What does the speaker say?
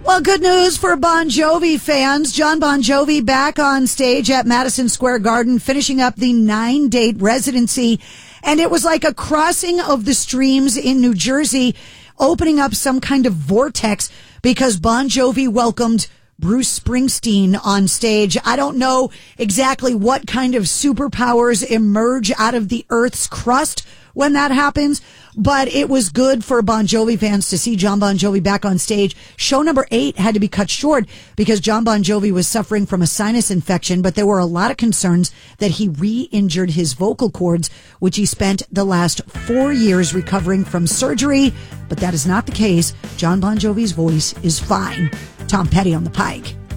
Well, good news for Bon Jovi fans. John Bon Jovi back on stage at Madison Square Garden, finishing up the 9-date residency. And it was like a crossing of the streams in New Jersey, opening up some kind of vortex because Bon Jovi welcomed Bruce Springsteen on stage. I don't know exactly what kind of superpowers emerge out of the Earth's crust when that happens, but it was good for Bon Jovi fans to see John Bon Jovi back on stage. Show number 8 had to be cut short because John Bon Jovi was suffering from a sinus infection, but there were a lot of concerns that he re-injured his vocal cords, which he spent the last 4 years recovering from surgery. But that is not the case. John Bon Jovi's voice is fine. Tom Petty on the Pike.